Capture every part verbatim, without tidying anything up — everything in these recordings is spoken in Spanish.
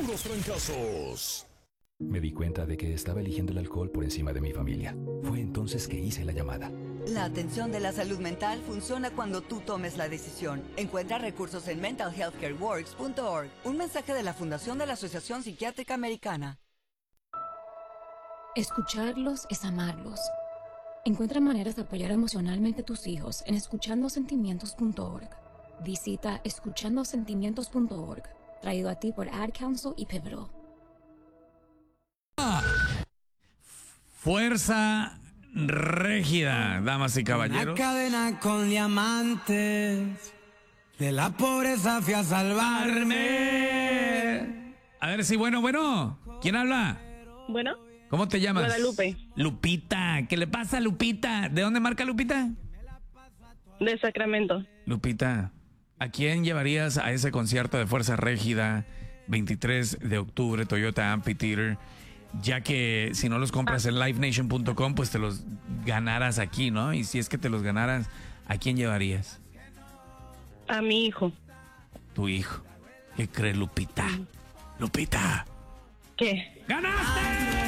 puros trancazos. Me di cuenta de que estaba eligiendo el alcohol por encima de mi familia. Fue entonces que hice la llamada. La atención de la salud mental funciona cuando tú tomes la decisión. Encuentra recursos en mental health care works punto org. Un mensaje de la Fundación de la Asociación Psiquiátrica Americana. Escucharlos es amarlos. Encuentra maneras de apoyar emocionalmente a tus hijos en escuchando sentimientos punto org. Visita escuchando sentimientos punto org. Traído a ti por Ad Council y Pivotal. Fuerza Régida, damas y caballeros. Una cadena con diamantes, de la pobreza fui a salvarme. A ver si, bueno, bueno. ¿Quién habla? Bueno. ¿Cómo te llamas? Guadalupe. Lupita. ¿Qué le pasa, Lupita? ¿De dónde marca Lupita? De Sacramento. Lupita, ¿a quién llevarías a ese concierto de Fuerza Régida veintitrés de octubre, Toyota Amphitheater? Ya que si no los compras en live nation punto com, pues te los ganaras aquí, ¿no? Y si es que te los ganaras, ¿a quién llevarías? A mi hijo. Tu hijo. ¿Qué crees, Lupita? Lupita. ¿Qué? ¡Ganaste!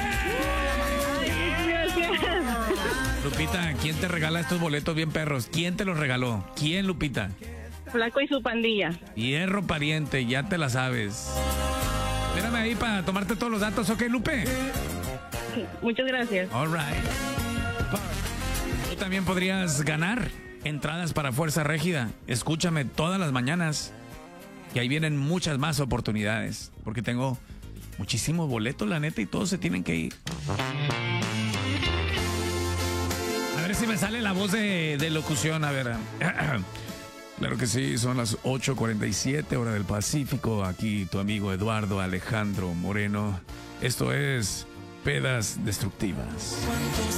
Lupita, ¿quién te regala estos boletos bien perros? ¿Quién te los regaló? ¿Quién, Lupita? Flaco y su pandilla. Hierro pariente, ya te la sabes. Espérame ahí para tomarte todos los datos, ¿ok, Lupe? Muchas gracias. All right. Tú también podrías ganar entradas para Fuerza Régida. Escúchame todas las mañanas, que ahí vienen muchas más oportunidades, porque tengo muchísimos boletos, la neta, y todos se tienen que ir. A ver si me sale la voz de, de locución, a ver. Claro que sí, son las ocho cuarenta y siete, hora del Pacífico. Aquí tu amigo Eduardo Alejandro Moreno. Esto es Pedas Destructivas. ¿Cuántos